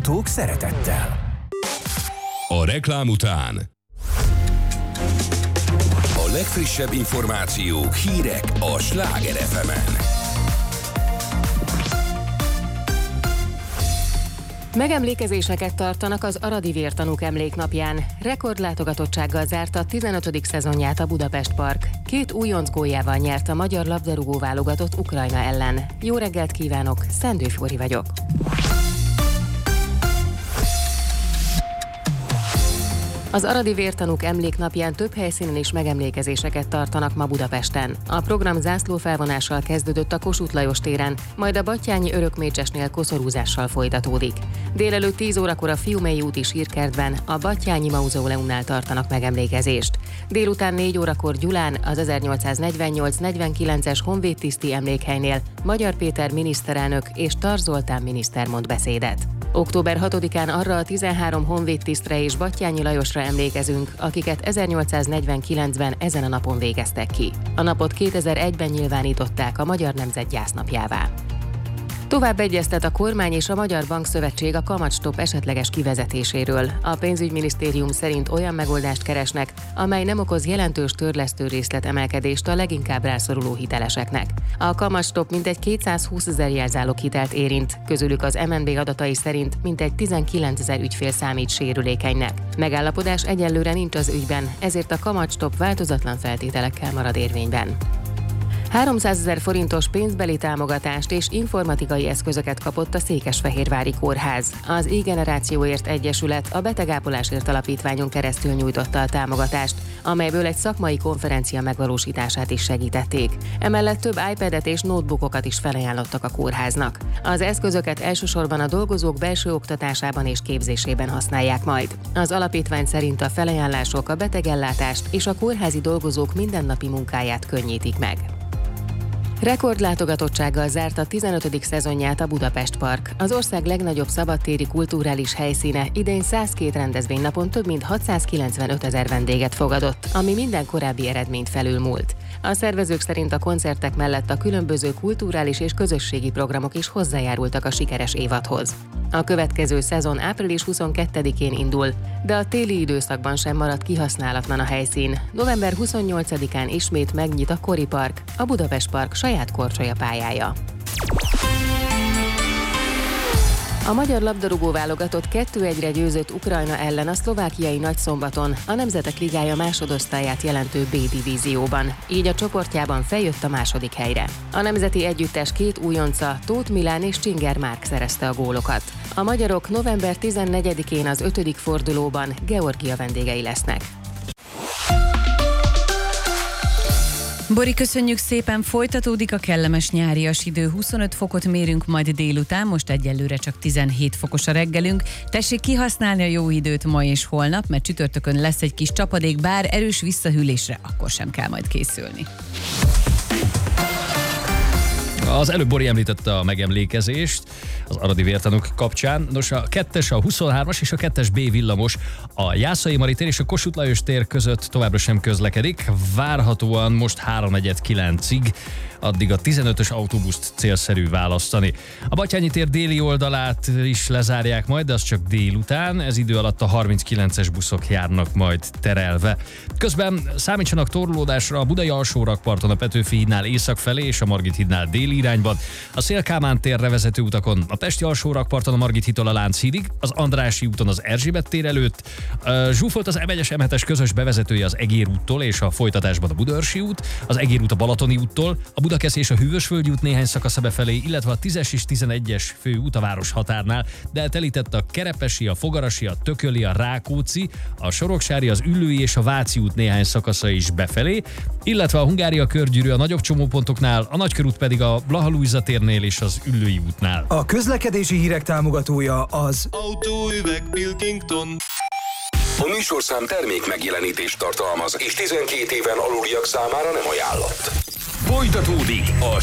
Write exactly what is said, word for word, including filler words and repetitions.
autók szeretettel. A reklám után a legfrissebb információk, hírek a Sláger ef emen. Megemlékezéseket tartanak az aradi vértanúk emléknapján. Rekordlátogatottsággal zárta a tizenötödik szezonját a Budapest Park. Két újonc góljával nyert a magyar labdarúgó válogatott Ukrajna ellen. Jó reggelt kívánok, Szendő Flóri vagyok. Az aradi vértanúk emléknapján több helyszínen is megemlékezéseket tartanak ma Budapesten. A program zászlófelvonással kezdődött a Kossuth Lajos téren, majd a Batthyány Örökmécsesnél koszorúzással folytatódik. Délelőtt tíz órakor a Fiumei úti sírkertben, a Batthyányi Mauzóleumnál tartanak megemlékezést. Délután négy órakor Gyulán, az ezernyolcszáznegyvennyolc negyvenkilences honvédtiszti emlékhelynél Magyar Péter miniszterelnök és Tar Zoltán miniszter mond beszédet. október hatodikán arra a tizenhárom honvédtisztre és Batthyányi Lajosra emlékezünk, akiket ezernyolcszáznegyvenkilencben ezen a napon végeztek ki. A napot kétezer-egyben nyilvánították a Magyar Nemzet gyásznapjává. Tovább egyeztet a kormány és a Magyar Bankszövetség a kamatstopp esetleges kivezetéséről. A pénzügyminisztérium szerint olyan megoldást keresnek, amely nem okoz jelentős törlesztő részletemelkedést a leginkább rászoruló hiteleseknek. A kamatstopp mintegy kétszázhúszezer jelzálog hitelt érint, közülük az em en bé adatai szerint mintegy tizenkilencezer ügyfél számít sérülékenynek. Megállapodás egyelőre nincs az ügyben, ezért a kamatstopp változatlan feltételekkel marad érvényben. háromszázezer forintos pénzbeli támogatást és informatikai eszközöket kapott a Székesfehérvári Kórház. Az I-Generációért Egyesület a Betegápolásért Alapítványon keresztül nyújtotta a támogatást, amelyből egy szakmai konferencia megvalósítását is segítették. Emellett több iPadet és notebookokat is felajánlottak a kórháznak. Az eszközöket elsősorban a dolgozók belső oktatásában és képzésében használják majd. Az alapítvány szerint a felajánlások a betegellátást és a kórházi dolgozók mindennapi munkáját könnyítik meg. Rekordlátogatottsággal zárt a tizenötödik szezonját a Budapest Park. Az ország legnagyobb szabadtéri kulturális helyszíne idén százkettő rendezvénynapon több mint hatszázkilencvenöt ezer vendéget fogadott, ami minden korábbi eredményt felülmúlt. A szervezők szerint a koncertek mellett a különböző kulturális és közösségi programok is hozzájárultak a sikeres évadhoz. A következő szezon április huszonkettedikén indul, de a téli időszakban sem marad kihasználatlan a helyszín. november huszonnyolcadikán ismét megnyit a Kori Park, a Budapest Park saját korcsolyapályája. A magyar labdarúgó válogatott kettő egyre győzött Ukrajna ellen a szlovákiai Nagyszombaton, a Nemzetek Ligája másodosztályát jelentő B divízióban, így a csoportjában feljött a második helyre. A nemzeti együttes két újonca, Tóth Milán és Csinger Márk szerezte a gólokat. A magyarok november tizennegyedikén az ötödik fordulóban Georgia vendégei lesznek. Bori, köszönjük szépen, folytatódik a kellemes nyárias idő, huszonöt fokot mérünk majd délután, most egyelőre csak tizenhét fokos a reggelünk. Tessék kihasználni a jó időt ma és holnap, mert csütörtökön lesz egy kis csapadék, bár erős visszahűlésre akkor sem kell majd készülni. Az előbb Bori említette a megemlékezést az aradi vértanúk kapcsán. Nos, a kettes, a huszonhármas és a kettes B villamos a Jászai Mari tér és a Kossuth Lajos tér között továbbra sem közlekedik. Várhatóan most háromnegyed kilencig, addig a tizenötös autóbuszt célszerű választani. A Batthyányi tér déli oldalát is lezárják majd, de az csak délután. Ez idő alatt a harminckilences buszok járnak majd terelve. Közben számítsanak torlódásra a Budai Alsórakparton, a Petőfi hídnál észak felé és a Margit hídnál déli irányban, a Széll-Kálmán térre vezető utakon, a Pesti Alsórakparton a Margit hídtól a Lánchídig, az Andrássy úton az Erzsébet tér előtt, zsúfolt az em egyes em hetes közös bevezetője az Egér úttól és a folytatásban a Budaörsi út, az Egér út a Balatoni úttól, a Budakeszi és a Hűvösvölgyi út néhány szakasza befelé, illetve a tízes és tizenegyes főút a város határnál, de eltelített a Kerepesi, a Fogarasi, a Tököli, a Rákóczi, a Soroksári, az Üllői és a Váci út néhány szakasza is befelé, illetve a Hungária körgyűrű a nagyobb csomópontoknál, a Nagykörút pedig a Blaha Lujza térnél és az Üllői útnál. A közlekedési hírek támogatója az Autóüveg Pilkington. A műsorszám termék megjelenítést tartalmaz, és tizenkét éven aluliak számára nem ajánlott. Folytatódik a